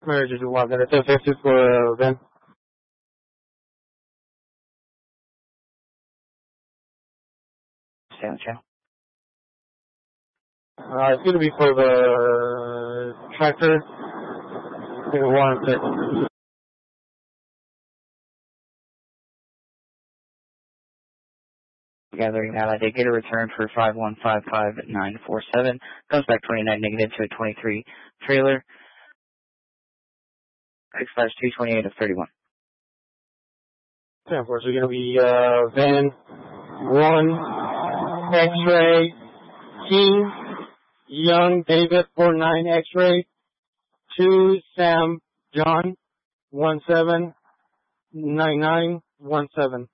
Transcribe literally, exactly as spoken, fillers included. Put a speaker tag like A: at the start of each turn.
A: Emergency one, ten fifty for uh, Ben.
B: Stay on the channel.
A: Uh, it's going to be for the tractor. One six.
B: Gathering that, I did get a return for five one five five nine four seven. Comes back twenty-nine negative to a twenty-three trailer. Expires two twenty-eight of thirty-one.
A: ten four, so going to be uh, Van one, X-ray, King, Young, David, four nine X-ray, two, Sam, John, one seven nine nine one seven.